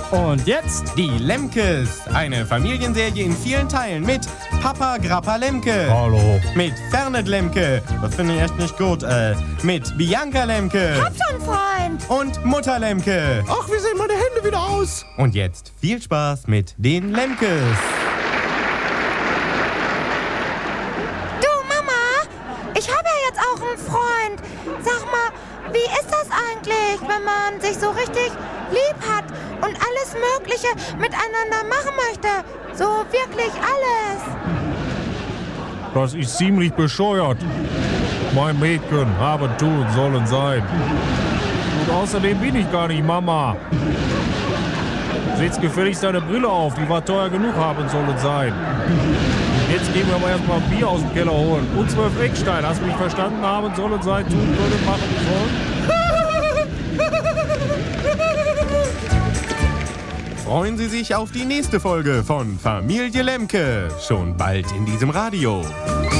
Und jetzt Die Lemkes, eine Familienserie in vielen Teilen mit Papa Grappa Lemke. Hallo. Mit Fernet Lemke, das finde ich echt nicht gut. Mit Bianca Lemke. Hab schon Freund. Und Mutter Lemke. Ach, wie sehen meine Hände wieder aus? Und jetzt viel Spaß mit den Lemkes. Du, Mama, ich habe ja jetzt auch einen Freund. Sag mal, wie ist das eigentlich, wenn man sich so richtig lieb hat und alles Mögliche miteinander machen möchte? So wirklich alles. Das ist ziemlich bescheuert. Mein Mädchen haben tun sollen sein. Und außerdem bin ich gar nicht Mama. Setz gefälligst deine Brille auf, die war teuer genug haben sollen sein. Jetzt gehen wir aber erstmal Bier aus dem Keller holen. Und 12 Eckstein, hast du mich verstanden? Haben sollen sein, tun können, machen sollen. Freuen Sie sich auf die nächste Folge von Familie Lemke. Schon bald in diesem Radio.